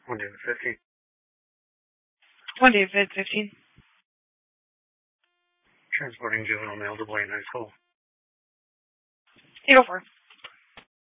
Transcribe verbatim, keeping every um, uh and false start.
One David fifteen. One David fifteen. Transporting juvenile male to Blaine High School. eight oh four.